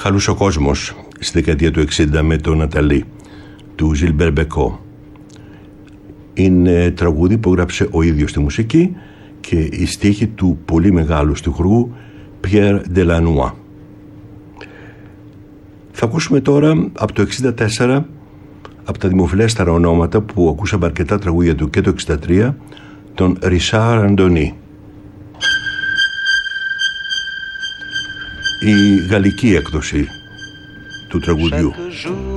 χαλούσε ο κόσμος στη δεκαετία του 60 με το Ναταλή του Ζιλμπέρ Μπεκό. Είναι τραγούδι που έγραψε ο ίδιος τη μουσική και η στίχη του πολύ μεγάλου στιχουργού Pierre Delannoy. Θα ακούσουμε τώρα από το 64, από τα δημοφιλέστερα ονόματα που ακούσαμε αρκετά τραγούδια του και το 63, τον Ρισάρ Αντωνί. Η γαλλική έκδοση του τραγουδιού.